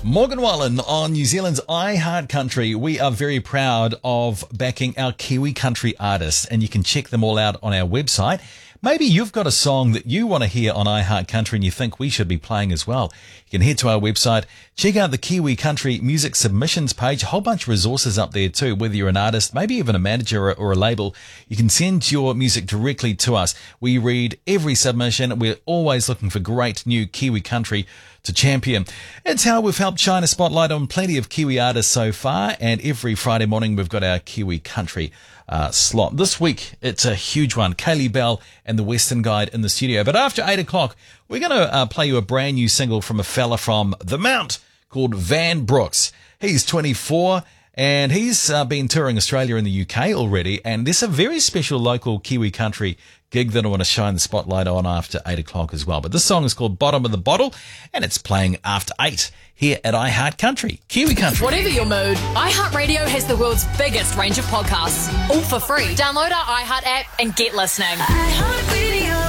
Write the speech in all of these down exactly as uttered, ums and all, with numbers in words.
Morgan Wallen on New Zealand's iHeart Country. We are very proud of backing our Kiwi country artists, and you can check them all out on our website. Maybe you've got a song that you want to hear on iHeart Country and you think we should be playing as well. You can head to our website, check out the Kiwi Country Music Submissions page, a whole bunch of resources up there too. Whether you're an artist, maybe even a manager or, or a label, you can send your music directly to us. We read every submission. We're always looking for great new Kiwi country to champion. It's how we've helped shine a spotlight on plenty of Kiwi artists so far, and every Friday morning we've got our Kiwi country uh, slot. This week it's a huge one. Kaylee Bell and the Western Guide in the studio. But after eight o'clock, we're going to uh, play you a brand new single from a fella from the Mount called Van Brooks. He's twenty-four and he's uh, been touring Australia and the U K already, and there's a very special local Kiwi country gig that I want to shine the spotlight on after eight o'clock as well. But this song is called Bottom of the Bottle, and it's playing after eight here at iHeart Country, Kiwi Country. Whatever your mood, iHeartRadio has the world's biggest range of podcasts, all for free. Download our iHeart app and get listening. iHeartRadio.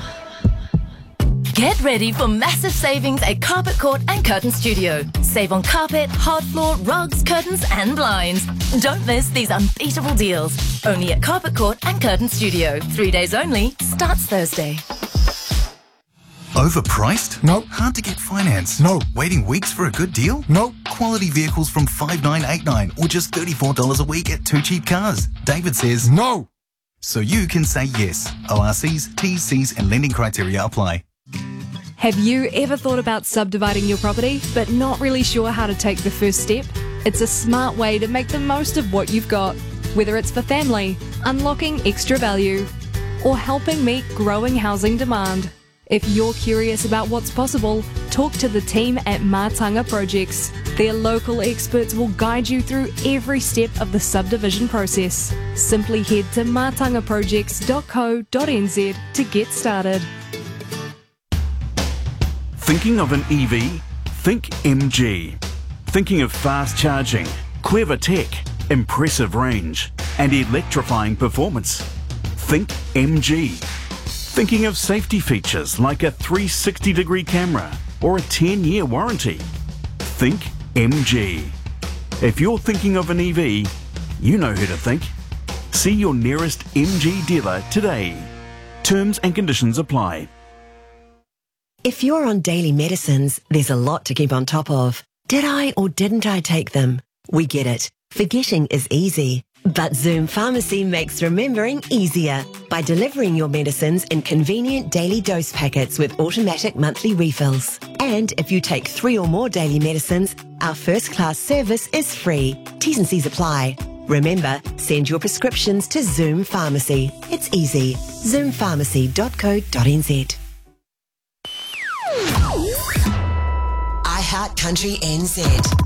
Get ready for massive savings at Carpet Court and Curtain Studio. Save on carpet, hard floor, rugs, curtains and blinds. Don't miss these unbeatable deals. Only at Carpet Court and Curtain Studio. Three days only. Starts Thursday. Overpriced? No. Hard to get finance? No. Waiting weeks for a good deal? No. Quality vehicles from five nine eight nine or just thirty-four dollars a week at Two Cheap Cars. David says no. So you can say yes. O R Cs, T's, C's and lending criteria apply. Have you ever thought about subdividing your property but not really sure how to take the first step? It's a smart way to make the most of what you've got, whether it's for family, unlocking extra value, or helping meet growing housing demand. If you're curious about what's possible, talk to the team at Mātanga Projects. Their local experts will guide you through every step of the subdivision process. Simply head to mātanga projects dot co dot n z to get started. Thinking of an E V? Think M G. Thinking of fast charging, clever tech, impressive range, and electrifying performance? Think M G. Thinking of safety features like a three sixty degree camera or a ten year warranty? Think M G. If you're thinking of an E V, you know who to think. See your nearest M G dealer today. Terms and conditions apply. If you're on daily medicines, there's a lot to keep on top of. Did I or didn't I take them? We get it. Forgetting is easy. But Zoom Pharmacy makes remembering easier by delivering your medicines in convenient daily dose packets with automatic monthly refills. And if you take three or more daily medicines, our first-class service is free. T's and C's apply. Remember, send your prescriptions to Zoom Pharmacy. It's easy. zoom pharmacy dot co dot n z. iHeart Country N Z.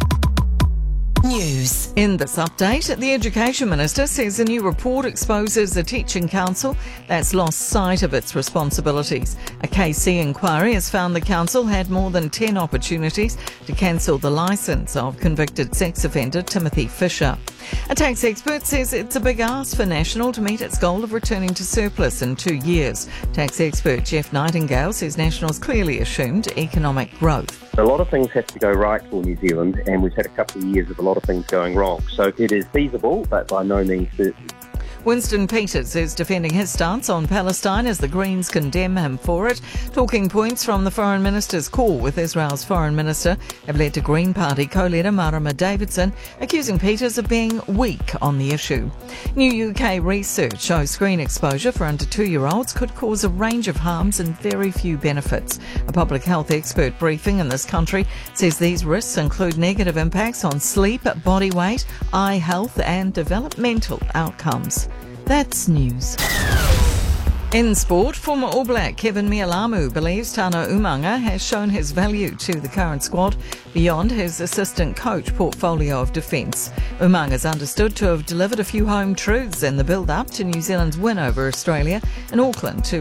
News. In this update, the Education Minister says a new report exposes a teaching council that's lost sight of its responsibilities. A K C inquiry has found the council had more than ten opportunities to cancel the licence of convicted sex offender Timothy Fisher. A tax expert says it's a big ask for National to meet its goal of returning to surplus in two years. Tax expert Jeff Nightingale says National's clearly assumed economic growth. A lot of things have to go right for New Zealand, and we've had a couple of years of a lot of things going wrong. So it is feasible, but by no means certain. Winston Peters is defending his stance on Palestine as the Greens condemn him for it. Talking points from the Foreign Minister's call with Israel's Foreign Minister have led to Green Party co-leader Marama Davidson accusing Peters of being weak on the issue. New U K research shows screen exposure for under two-year-olds could cause a range of harms and very few benefits. A public health expert briefing in this country says these risks include negative impacts on sleep, body weight, eye health and developmental outcomes. That's news. In sport, former All Black Kevin Mealamu believes Tano Umanga has shown his value to the current squad beyond his assistant coach portfolio of defence. Umanga is understood to have delivered a few home truths in the build-up to New Zealand's win over Australia in Auckland to